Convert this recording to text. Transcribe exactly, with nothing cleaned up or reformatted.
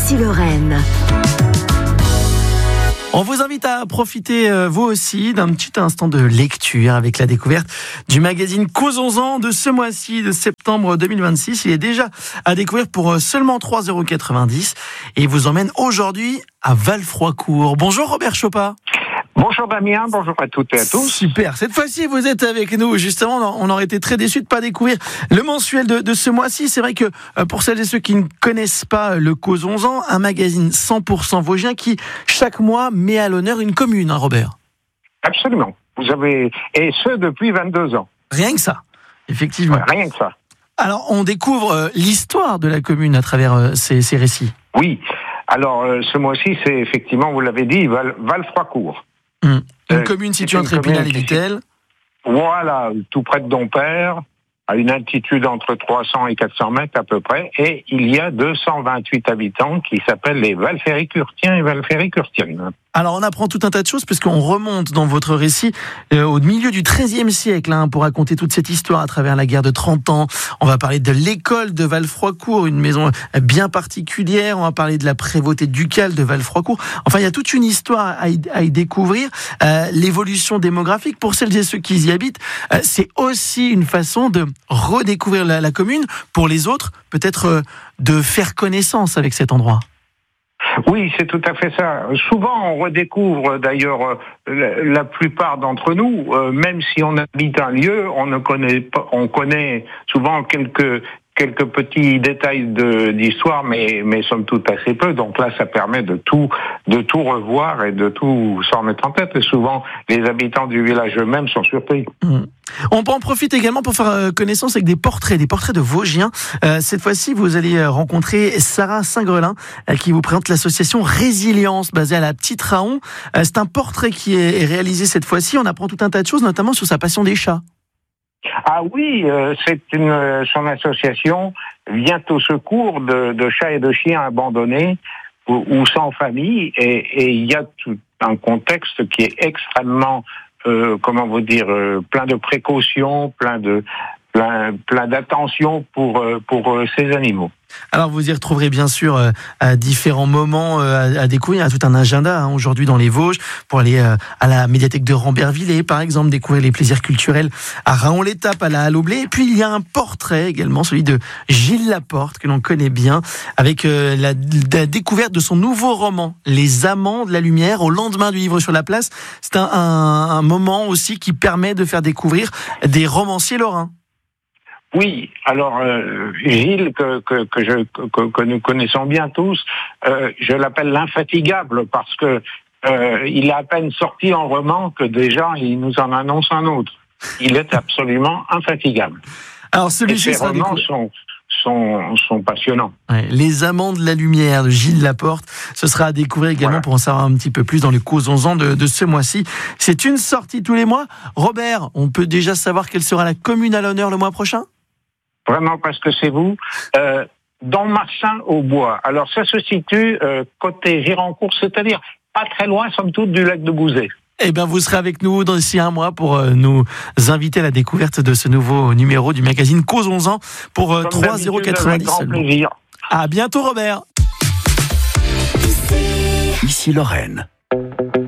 Ici Lorraine. On vous invite à profiter, euh, vous aussi, d'un petit instant de lecture avec la découverte du magazine Causons-en de ce mois-ci, de septembre deux mille vingt-six. Il est déjà à découvrir pour seulement trois euros quatre-vingt-dix et il vous emmène aujourd'hui à Val-Froicourt. Bonjour Robert Chopa. Bonjour Damien, bonjour à toutes et à tous. Super, cette fois-ci vous êtes avec nous. Justement, on aurait été très déçus de ne pas découvrir le mensuel de, de ce mois-ci. C'est vrai que pour celles et ceux qui ne connaissent pas le Causons-en, un magazine cent pour cent vosgien qui, chaque mois, met à l'honneur une commune, hein, Robert. Absolument. Vous avez, et ce depuis vingt-deux ans. Rien que ça, effectivement. Ouais, rien que ça. Alors, on découvre euh, l'histoire de la commune à travers euh, ces, ces récits. Oui. Alors, euh, ce mois-ci, c'est effectivement, vous l'avez dit, Val, Val-Froicourt. Mmh. Une euh, commune située entre Épinal et Vittel. Voilà, tout près de Dompierre, à une altitude entre trois cents et quatre cents mètres à peu près, et il y a deux cent vingt-huit habitants qui s'appellent les Valféricurtiens et Valféricurtiennes. Alors on apprend tout un tas de choses puisqu'on remonte dans votre récit euh, au milieu du treizième siècle hein, pour raconter toute cette histoire à travers la guerre de trente ans. On va parler de l'école de Val-Froicourt, une maison bien particulière. On va parler de la prévôté ducale de Val-Froicourt. Enfin, il y a toute une histoire à y, à y découvrir. Euh, l'évolution démographique, pour celles et ceux qui y habitent, euh, c'est aussi une façon de redécouvrir la, la commune. Pour les autres, peut-être euh, de faire connaissance avec cet endroit. Oui, c'est tout à fait ça. Souvent, on redécouvre d'ailleurs la, la plupart d'entre nous, euh, même si on habite un lieu, on ne connaît pas, on connaît souvent quelques quelques petits détails de, d'histoire, mais mais somme toute assez peu. Donc là, ça permet de tout de tout revoir et de tout s'en mettre en tête. Et souvent, les habitants du village eux-mêmes sont surpris. Mmh. On en profite également pour faire connaissance avec des portraits, des portraits de Vosgiens. Euh, cette fois-ci, vous allez rencontrer Sarah Saint-Grelin, euh, qui vous présente l'association Résilience, basée à la Petite Raon. Euh, c'est un portrait qui est réalisé cette fois-ci. On apprend tout un tas de choses, notamment sur sa passion des chats. Ah oui, euh, c'est une son association vient au secours de, de chats et de chiens abandonnés ou, ou sans famille, et il y a tout un contexte qui est extrêmement Euh, comment vous dire, euh, plein de précautions, plein de plein, plein d'attention pour euh, pour euh, ces animaux. Alors vous y retrouverez bien sûr euh, à différents moments euh, à, à découvrir. Il y a tout un agenda hein, aujourd'hui dans les Vosges pour aller euh, à la médiathèque de Rambervillers par exemple, découvrir les plaisirs culturels à Raon-l'Étape, à la Halle au Blé. Et puis il y a un portrait également, celui de Gilles Laporte que l'on connaît bien, avec euh, la, la découverte de son nouveau roman Les Amants de la Lumière au lendemain du livre sur la place. C'est un, un, un moment aussi qui permet de faire découvrir des romanciers lorrains. Oui, alors euh, Gilles, que, que, que, je, que, que nous connaissons bien tous, euh, je l'appelle l'infatigable parce que euh, il est à peine sorti en roman que déjà il nous en annonce un autre. Il est absolument infatigable. Alors celui-ci, et ses romans sont, sont, sont passionnants. Ouais, Les Amants de la Lumière de Gilles Laporte, ce sera à découvrir également voilà. Pour en savoir un petit peu plus dans le Causons-en de, de ce mois-ci. C'est une sortie tous les mois. Robert, on peut déjà savoir quelle sera la commune à l'honneur le mois prochain ? Vraiment parce que c'est vous. Euh, dans Marsin-au-Bois. Alors ça se situe euh, côté Gironcourt, c'est-à-dire pas très loin, somme toute, du lac de Bouzet. Eh bien, vous serez avec nous d'ici un mois pour euh, nous inviter à la découverte de ce nouveau numéro du magazine Causons-en pour euh, trois euros quatre-vingt-dix seulement. Plaisir. À bientôt, Robert. Ici, Ici Lorraine.